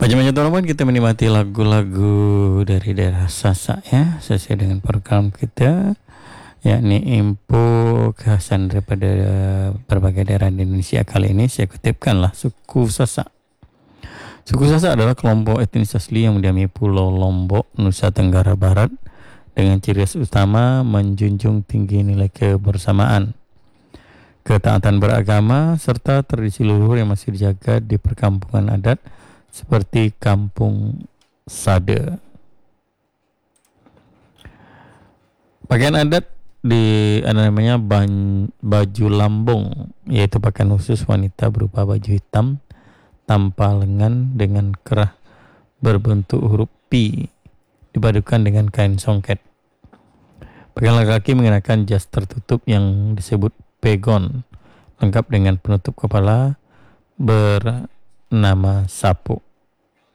Banyak-banyak teman kita menikmati lagu-lagu dari daerah Sasak ya, sesuai dengan program kita, yakni info kekhasan daripada berbagai daerah di Indonesia. Kali ini saya kutipkanlah suku Sasak. Suku Sasak adalah kelompok etnis asli yang mendiami Pulau Lombok, Nusa Tenggara Barat, dengan ciri khas utama menjunjung tinggi nilai kebersamaan, ketaatan beragama, serta tradisi leluhur yang masih dijaga di perkampungan adat seperti Kampung Sade. Pakaian adat ada namanya baju lambung, yaitu pakaian khusus wanita berupa baju hitam tanpa lengan dengan kerah berbentuk huruf P dipadukan dengan kain songket. Pakaian laki-laki mengenakan jas tertutup yang disebut pegon, lengkap dengan penutup kepala bernama sapu.